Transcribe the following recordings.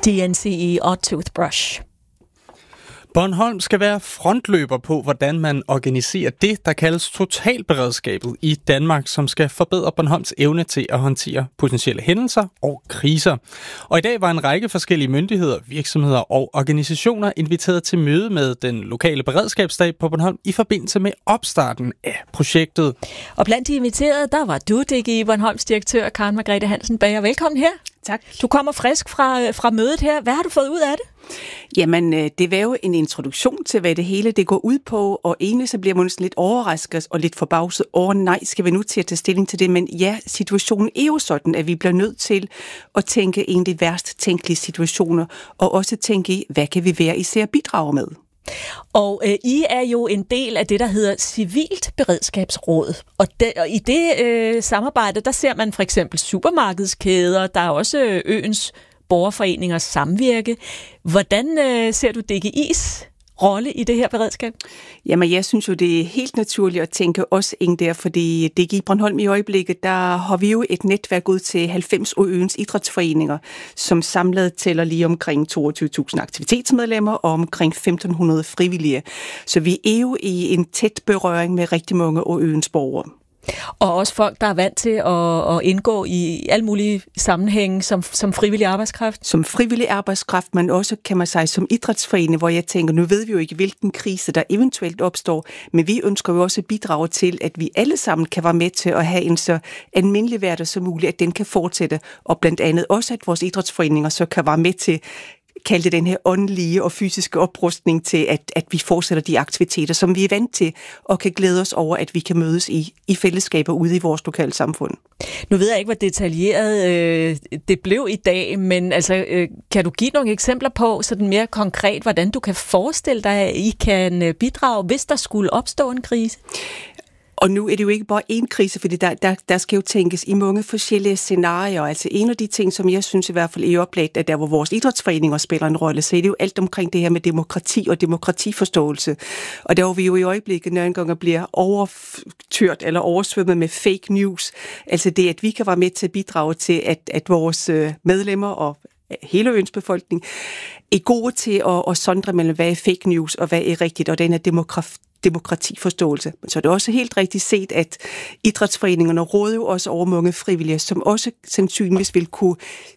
DNCE og Toothbrush. Bornholm skal være frontløber på, hvordan man organiserer det, der kaldes totalberedskabet i Danmark, som skal forbedre Bornholms evne til at håndtere potentielle hændelser og kriser. Og i dag var en række forskellige myndigheder, virksomheder og organisationer inviteret til møde med den lokale beredskabsstab på Bornholm i forbindelse med opstarten af projektet. Og blandt de inviterede, der var du, DGI Bornholms direktør, Karen Margrethe Hansen Bager. Velkommen her. Tak. Du kommer frisk fra mødet her. Hvad har du fået ud af det? Jamen, det var jo en introduktion til, hvad det hele det går ud på, og egentlig så bliver man lidt overrasket og lidt forbavset over, nej, skal vi nu til at tage stilling til det? Men ja, situationen er jo sådan, at vi bliver nødt til at tænke en af de værst tænkelige situationer, og også tænke i, hvad kan vi være især bidrage med? Og I er jo en del af det, der hedder Civilt Beredskabsråd. Og i det samarbejde, der ser man for eksempel supermarkedskæder, der er også øens borgerforeningers samvirke. Hvordan ser du DGI's rolle i det her beredskab? Jamen, jeg synes jo, det er helt naturligt at tænke os ind der, fordi DGI Bornholm i øjeblikket, der har vi jo et netværk ud til 90 af øens idrætsforeninger, som samlet tæller lige omkring 22.000 aktivitetsmedlemmer og omkring 1.500 frivillige. Så vi er jo i en tæt berøring med rigtig mange af øens borgere. Og også folk, der er vant til at indgå i alle mulige sammenhænge som frivillig arbejdskraft? Som frivillig arbejdskraft, men også, kan man sige, som idrætsforening, hvor jeg tænker, nu ved vi jo ikke, hvilken krise der eventuelt opstår, men vi ønsker jo også at bidrage til, at vi alle sammen kan være med til at have en så almindelig hverdag som muligt, at den kan fortsætte, og blandt andet også, at vores idrætsforeninger så kan være med til kaldte den her åndelige og fysiske oprustning til, at vi fortsætter de aktiviteter, som vi er vant til, og kan glæde os over, at vi kan mødes i fællesskaber ude i vores lokale samfund. Nu ved jeg ikke, hvor detaljeret det blev i dag, men altså, kan du give nogle eksempler på, sådan mere konkret, hvordan du kan forestille dig, at I kan bidrage, hvis der skulle opstå en krise? Og nu er det jo ikke bare én krise, fordi der skal jo tænkes i mange forskellige scenarier. Altså en af de ting, som jeg synes i hvert fald er oplagt, at der hvor vores idrætsforeninger spiller en rolle, så er det jo alt omkring det her med demokrati og demokratiforståelse. Og der hvor vi jo i øjeblikket nogle gange bliver overtørt eller oversvømmet med fake news. Altså det, at vi kan være med til at bidrage til, at vores medlemmer og hele øens befolkning er gode til at sondre mellem, hvad er fake news og hvad er rigtigt, og den er demokratiforståelse. Men så er det også helt rigtigt set, at idrætsforeningerne råder jo også over mange frivillige, som også sandsynligvis vil kunne,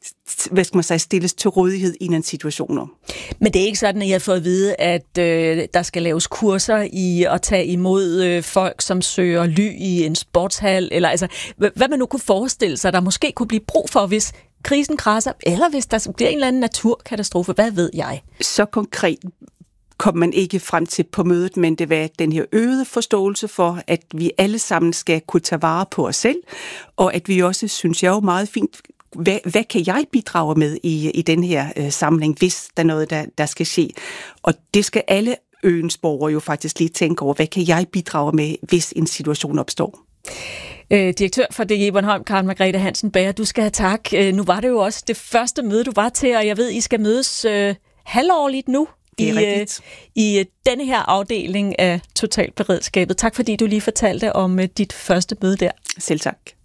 stilles til rådighed i en situationer. Men det er ikke sådan, at jeg har fået at vide, at der skal laves kurser i at tage imod folk, som søger ly i en sportshal, eller altså, hvad man nu kunne forestille sig, der måske kunne blive brug for, hvis krisen krasser, eller hvis der bliver en eller anden naturkatastrofe, hvad ved jeg? Så konkret kom man ikke frem til på mødet, men det var den her øgede forståelse for, at vi alle sammen skal kunne tage vare på os selv, og at vi også, synes jeg jo meget fint, hvad kan jeg bidrage med i den her samling, hvis der er noget, der skal ske? Og det skal alle øens borgere jo faktisk lige tænke over, hvad kan jeg bidrage med, hvis en situation opstår? Direktør for DGI Bornholm, Karen Margrethe Hansen Bager, du skal have tak. Nu var det jo også det første møde, du var til, og jeg ved, I skal mødes halvårligt nu i denne her afdeling af Totalberedskabet. Tak fordi du lige fortalte om dit første møde der. Selv tak.